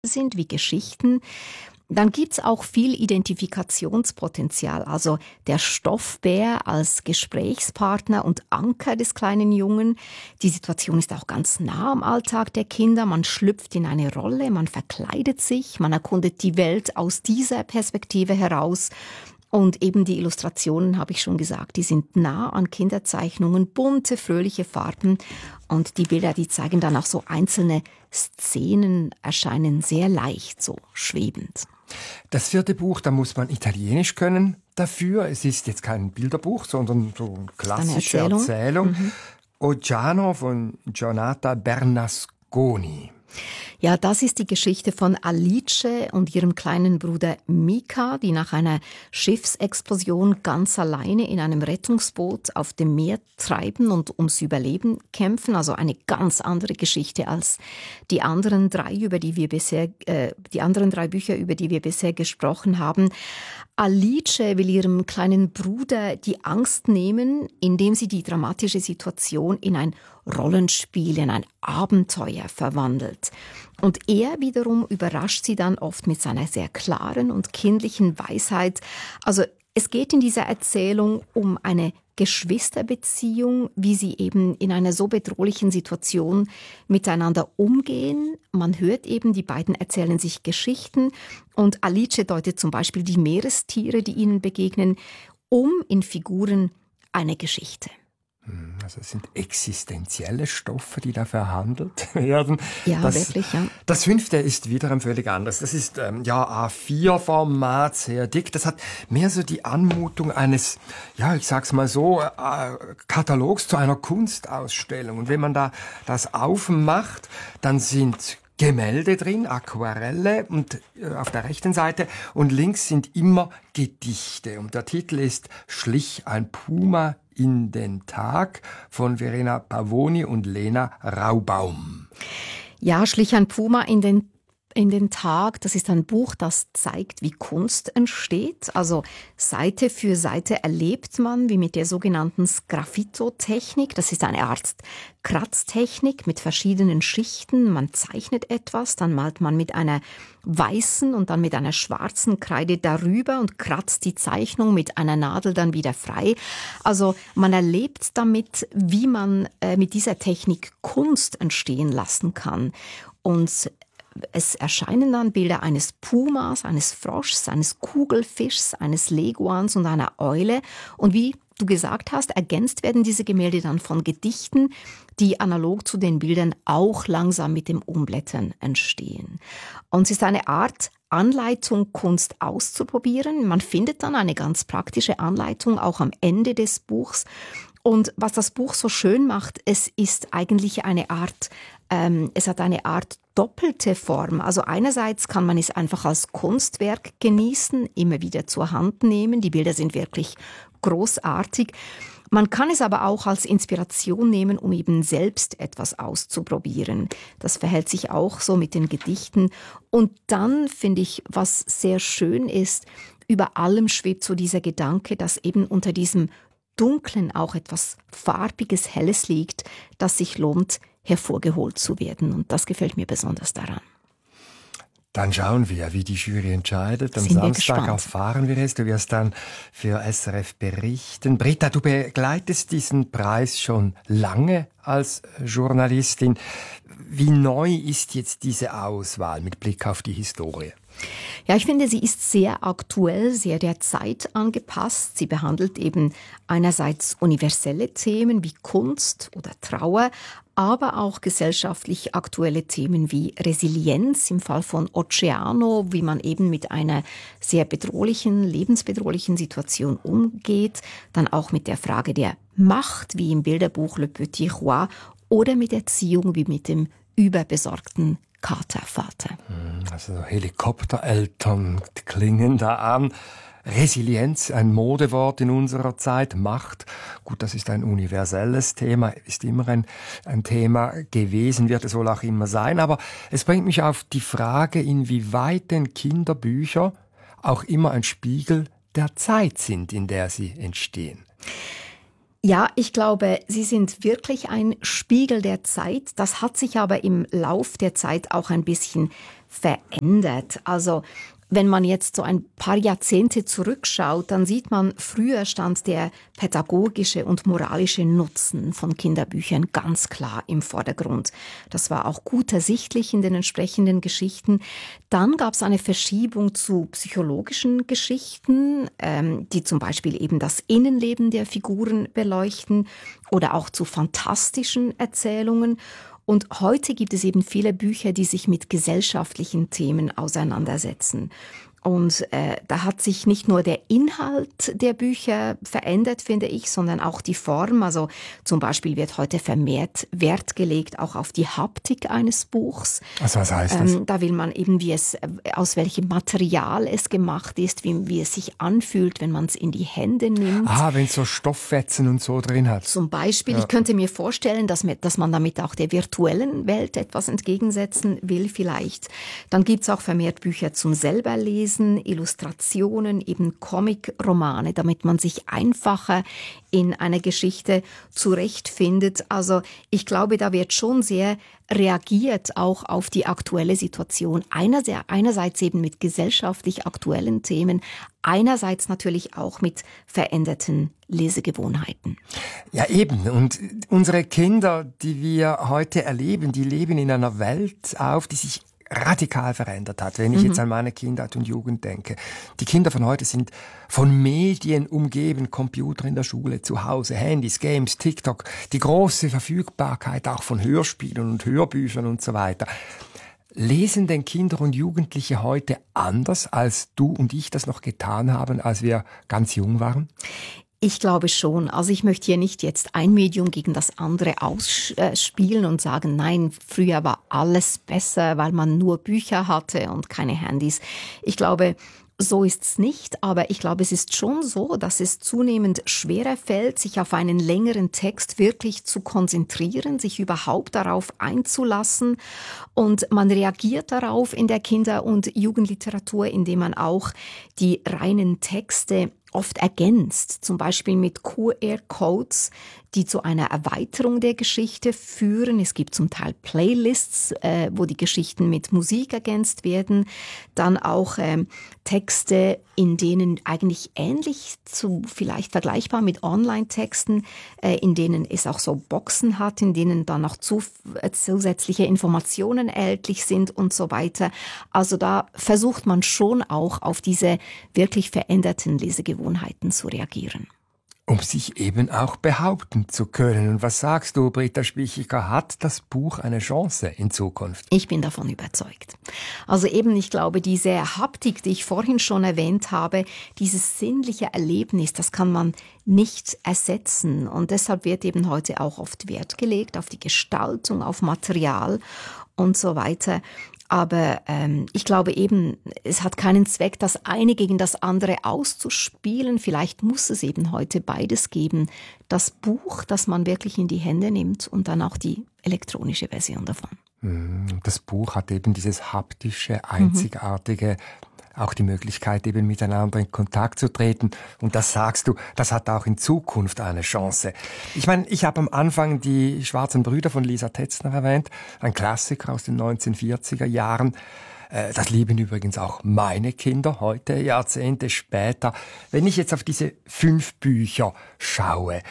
sind wie Geschichten, dann gibt's auch viel Identifikationspotenzial. Also der Stoffbär als Gesprächspartner und Anker des kleinen Jungen. Die Situation ist auch ganz nah am Alltag der Kinder. Man schlüpft in eine Rolle, man verkleidet sich, man erkundet die Welt aus dieser Perspektive heraus. Und eben die Illustrationen, habe ich schon gesagt, die sind nah an Kinderzeichnungen, bunte, fröhliche Farben. Und die Bilder, die zeigen dann auch so einzelne Szenen, erscheinen sehr leicht, so schwebend. Das 4. Buch, da muss man Italienisch können dafür. Es ist jetzt kein Bilderbuch, sondern so eine klassische Erzählung. Ogiano von Giornata Bernasconi. Ja, das ist die Geschichte von Alice und ihrem kleinen Bruder Mika, die nach einer Schiffsexplosion ganz alleine in einem Rettungsboot auf dem Meer treiben und ums Überleben kämpfen. Also eine ganz andere Geschichte als die anderen drei Bücher, über die wir bisher gesprochen haben. Alice will ihrem kleinen Bruder die Angst nehmen, indem sie die dramatische Situation in ein Rollenspiel, in ein Abenteuer verwandelt. Und er wiederum überrascht sie dann oft mit seiner sehr klaren und kindlichen Weisheit. Also es geht in dieser Erzählung um eine Geschwisterbeziehung, wie sie eben in einer so bedrohlichen Situation miteinander umgehen. Man hört eben, die beiden erzählen sich Geschichten und Alice deutet zum Beispiel die Meerestiere, die ihnen begegnen, in Figuren eine Geschichte. Also es sind existenzielle Stoffe, die da verhandelt werden. Ja, wirklich, ja. Das 5. ist wiederum völlig anders. Das ist A4-Format, sehr dick. Das hat mehr so die Anmutung eines, ich sag's mal so, Katalogs zu einer Kunstausstellung. Und wenn man da das aufmacht, dann sind Gemälde drin, Aquarelle und auf der rechten Seite und links sind immer Gedichte. Und der Titel ist Schlich ein Puma in den Tag von Verena Pavoni und Lena Raubaum. Ja, Schlich ein Puma in den Tag, das ist ein Buch, das zeigt, wie Kunst entsteht. Also Seite für Seite erlebt man, wie mit der sogenannten Sgraffito-Technik, das ist eine Art Kratztechnik mit verschiedenen Schichten. Man zeichnet etwas, dann malt man mit einer weißen und dann mit einer schwarzen Kreide darüber und kratzt die Zeichnung mit einer Nadel dann wieder frei. Also man erlebt damit, wie man mit dieser Technik Kunst entstehen lassen kann. Und es erscheinen dann Bilder eines Pumas, eines Froschs, eines Kugelfischs, eines Leguans und einer Eule. Und wie du gesagt hast, ergänzt werden diese Gemälde dann von Gedichten, die analog zu den Bildern auch langsam mit dem Umblättern entstehen. Und es ist eine Art Anleitung, Kunst auszuprobieren. Man findet dann eine ganz praktische Anleitung auch am Ende des Buchs. Und was das Buch so schön macht, es ist eigentlich es hat eine Art doppelte Form. Also einerseits kann man es einfach als Kunstwerk genießen, immer wieder zur Hand nehmen. Die Bilder sind wirklich großartig. Man kann es aber auch als Inspiration nehmen, um eben selbst etwas auszuprobieren. Das verhält sich auch so mit den Gedichten. Und dann finde ich, was sehr schön ist, über allem schwebt so dieser Gedanke, dass eben unter diesem Dunklen auch etwas Farbiges, Helles liegt, das sich lohnt, hervorgeholt zu werden. Und das gefällt mir besonders daran. Dann schauen wir, wie die Jury entscheidet. Am Samstag erfahren wir es. Du wirst dann für SRF berichten. Britta, du begleitest diesen Preis schon lange als Journalistin. Wie neu ist jetzt diese Auswahl mit Blick auf die Historie? Ja, ich finde, sie ist sehr aktuell, sehr der Zeit angepasst. Sie behandelt eben einerseits universelle Themen wie Kunst oder Trauer, aber auch gesellschaftlich aktuelle Themen wie Resilienz im Fall von Oceano, wie man eben mit einer sehr bedrohlichen, lebensbedrohlichen Situation umgeht. Dann auch mit der Frage der Macht, wie im Bilderbuch Le Petit Roi, oder mit Erziehung, wie mit dem überbesorgten Katervater. Also Helikoptereltern klingen da an. Resilienz, ein Modewort in unserer Zeit. Macht, gut, das ist ein universelles Thema, ist immer ein Thema gewesen, wird es wohl auch immer sein. Aber es bringt mich auf die Frage, inwieweit denn Kinderbücher auch immer ein Spiegel der Zeit sind, in der sie entstehen. Ja, ich glaube, sie sind wirklich ein Spiegel der Zeit. Das hat sich aber im Lauf der Zeit auch ein bisschen verändert. Also wenn man jetzt so ein paar Jahrzehnte zurückschaut, dann sieht man, früher stand der pädagogische und moralische Nutzen von Kinderbüchern ganz klar im Vordergrund. Das war auch gut ersichtlich in den entsprechenden Geschichten. Dann gab es eine Verschiebung zu psychologischen Geschichten, die zum Beispiel eben das Innenleben der Figuren beleuchten oder auch zu fantastischen Erzählungen. Und heute gibt es eben viele Bücher, die sich mit gesellschaftlichen Themen auseinandersetzen. Und da hat sich nicht nur der Inhalt der Bücher verändert, finde ich, sondern auch die Form. Also zum Beispiel wird heute vermehrt Wert gelegt auch auf die Haptik eines Buchs. Also was heißt das? Da will man eben, aus welchem Material es gemacht ist, wie es sich anfühlt, wenn man es in die Hände nimmt. Wenn es so Stofffetzen und so drin hat. Zum Beispiel, ich könnte mir vorstellen, dass man damit auch der virtuellen Welt etwas entgegensetzen will vielleicht. Dann gibt's auch vermehrt Bücher zum Selberlesen, Illustrationen, eben Comic-Romane, damit man sich einfacher in einer Geschichte zurechtfindet. Also ich glaube, da wird schon sehr reagiert auch auf die aktuelle Situation. Einerseits eben mit gesellschaftlich aktuellen Themen, einerseits natürlich auch mit veränderten Lesegewohnheiten. Ja, eben. Und unsere Kinder, die wir heute erleben, die leben in einer Welt auf, die sich radikal verändert hat, wenn ich jetzt an meine Kindheit und Jugend denke. Die Kinder von heute sind von Medien umgeben, Computer in der Schule, zu Hause, Handys, Games, TikTok, die große Verfügbarkeit auch von Hörspielen und Hörbüchern und so weiter. Lesen denn Kinder und Jugendliche heute anders, als du und ich das noch getan haben, als wir ganz jung waren? Ich glaube schon. Also ich möchte hier nicht jetzt ein Medium gegen das andere ausspielen und sagen, nein, früher war alles besser, weil man nur Bücher hatte und keine Handys. Ich glaube, so ist's nicht, aber ich glaube, es ist schon so, dass es zunehmend schwerer fällt, sich auf einen längeren Text wirklich zu konzentrieren, sich überhaupt darauf einzulassen. Und man reagiert darauf in der Kinder- und Jugendliteratur, indem man auch die reinen Texte oft ergänzt, zum Beispiel mit QR-Codes, die zu einer Erweiterung der Geschichte führen. Es gibt zum Teil Playlists, wo die Geschichten mit Musik ergänzt werden. Dann auch Texte, in denen eigentlich ähnlich zu, vielleicht vergleichbar mit Online-Texten, in denen es auch so Boxen hat, in denen dann noch zusätzliche Informationen erhältlich sind und so weiter. Also da versucht man schon auch auf diese wirklich veränderten Lesegewohnheiten zu reagieren. Um sich eben auch behaupten zu können. Und was sagst du, Britta Spichiger, hat das Buch eine Chance in Zukunft? Ich bin davon überzeugt. Also eben, ich glaube, diese Haptik, die ich vorhin schon erwähnt habe, dieses sinnliche Erlebnis, das kann man nicht ersetzen. Und deshalb wird eben heute auch oft Wert gelegt auf die Gestaltung, auf Material und so weiter. Aber ich glaube eben, es hat keinen Zweck, das eine gegen das andere auszuspielen. Vielleicht muss es eben heute beides geben. Das Buch, das man wirklich in die Hände nimmt und dann auch die elektronische Version davon. Das Buch hat eben dieses haptische, einzigartige, auch die Möglichkeit, eben miteinander in Kontakt zu treten. Und das sagst du, das hat auch in Zukunft eine Chance. Ich meine, ich habe am Anfang die Schwarzen Brüder von Lisa Tetzner erwähnt, ein Klassiker aus den 1940er Jahren. Das lieben übrigens auch meine Kinder heute, Jahrzehnte später. Wenn ich jetzt auf diese 5 Bücher schaue,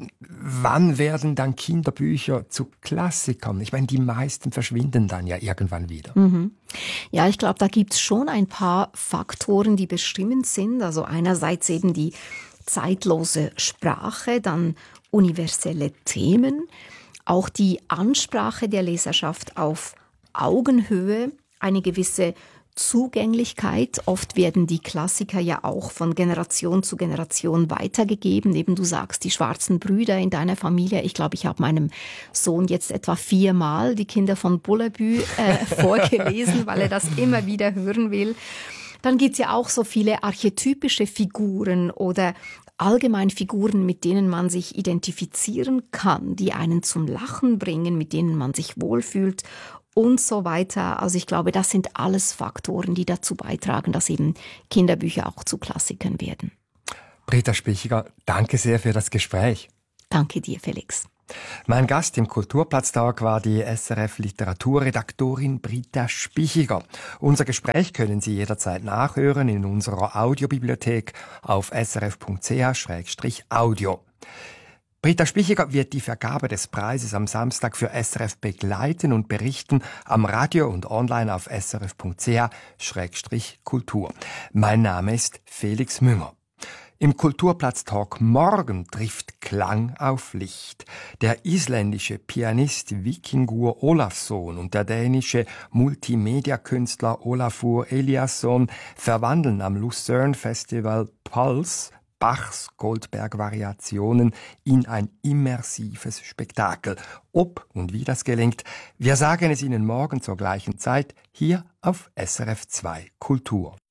wann werden dann Kinderbücher zu Klassikern? Ich meine, die meisten verschwinden dann ja irgendwann wieder. Ja, ich glaube, da gibt's schon ein paar Faktoren, die bestimmend sind. Also einerseits eben die zeitlose Sprache, dann universelle Themen, auch die Ansprache der Leserschaft auf Augenhöhe, eine gewisse Zugänglichkeit. Oft werden die Klassiker ja auch von Generation zu Generation weitergegeben. Eben du sagst, die Schwarzen Brüder in deiner Familie. Ich glaube, ich habe meinem Sohn jetzt etwa 4-mal die Kinder von Bullabü vorgelesen, weil er das immer wieder hören will. Dann gibt's ja auch so viele archetypische Figuren oder allgemein Figuren, mit denen man sich identifizieren kann, die einen zum Lachen bringen, mit denen man sich wohlfühlt und so weiter. Also ich glaube, das sind alles Faktoren, die dazu beitragen, dass eben Kinderbücher auch zu Klassikern werden. Britta Spichiger, danke sehr für das Gespräch. Danke dir, Felix. Mein Gast im Kulturplatztag war die SRF-Literaturredaktorin Britta Spichiger. Unser Gespräch können Sie jederzeit nachhören in unserer Audiobibliothek auf srf.ch/audio. Britta Spichiger wird die Vergabe des Preises am Samstag für SRF begleiten und berichten am Radio und online auf srf.ch/kultur. Mein Name ist Felix Münger. Im Kulturplatztalk morgen trifft Klang auf Licht. Der isländische Pianist Víkingur Ólafsson und der dänische Multimedia-Künstler Olafur Eliasson verwandeln am Lucerne Festival Pulse Bachs Goldberg-Variationen in ein immersives Spektakel. Ob und wie das gelingt, wir sagen es Ihnen morgen zur gleichen Zeit hier auf SRF 2 Kultur.